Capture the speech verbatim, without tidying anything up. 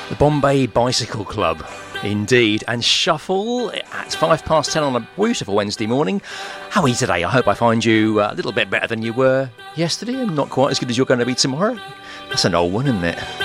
The Bombay Bicycle Club, indeed. And Shuffle at five past ten on a beautiful Wednesday morning. How are you today? I hope I find you a little bit better than you were yesterday and not quite as good as you're going to be tomorrow. That's an old one, isn't it?